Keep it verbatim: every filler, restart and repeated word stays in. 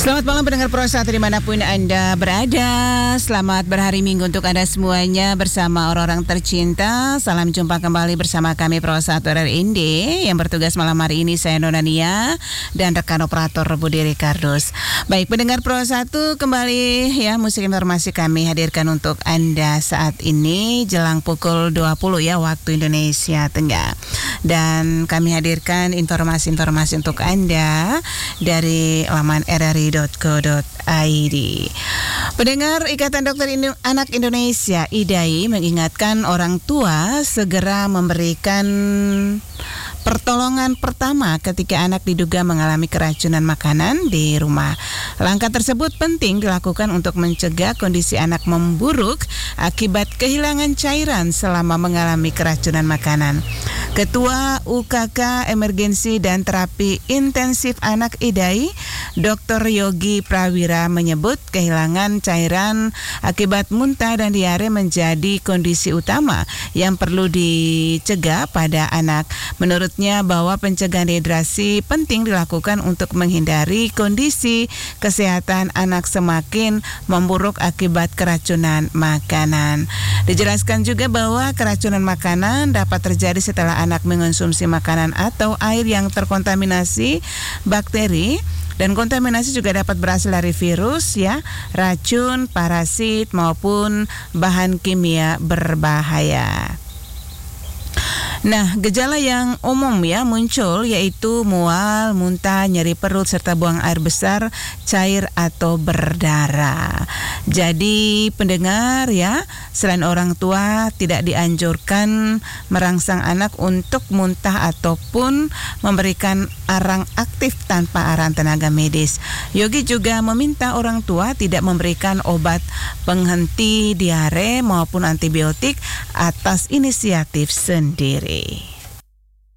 Selamat malam pendengar Pro satu dimanapun Anda berada. Selamat berhari Minggu untuk Anda semuanya bersama orang-orang tercinta. Salam jumpa kembali bersama kami Pro satu R R Ind. Yang bertugas malam hari ini saya Nona Nia dan rekan operator Budi Ricardos. Baik pendengar Pro satu, kembali ya musik informasi kami hadirkan untuk Anda saat ini jelang pukul dua puluh ya waktu Indonesia Tengah. Dan kami hadirkan informasi-informasi untuk Anda dari laman r r i dot co dot i d. Pendengar Ikatan Dokter Indo- Anak Indonesia I D A I mengingatkan orang tua segera memberikan pertolongan pertama ketika anak diduga mengalami keracunan makanan di rumah. Langkah tersebut penting dilakukan untuk mencegah kondisi anak memburuk akibat kehilangan cairan selama mengalami keracunan makanan. Ketua U K K Emergensi dan Terapi Intensif Anak I D A I, Doktor Yogi Prawira menyebut kehilangan cairan akibat muntah dan diare menjadi kondisi utama yang perlu dicegah pada anak. Menurutnya bahwa pencegahan dehidrasi penting dilakukan untuk menghindari kondisi kesehatan anak semakin memburuk akibat keracunan makanan. Dijelaskan juga bahwa keracunan makanan dapat terjadi setelah anak mengonsumsi makanan atau air yang terkontaminasi bakteri. Dan kontaminasi juga dapat berasal dari virus ya, racun, parasit maupun bahan kimia berbahaya. Nah, gejala yang umum ya muncul yaitu mual, muntah, nyeri perut serta buang air besar, cair atau berdarah. Jadi pendengar ya, selain orang tua tidak dianjurkan merangsang anak untuk muntah ataupun memberikan arang aktif tanpa arahan tenaga medis. Yogi juga meminta orang tua tidak memberikan obat penghenti diare maupun antibiotik atas inisiatif sendiri.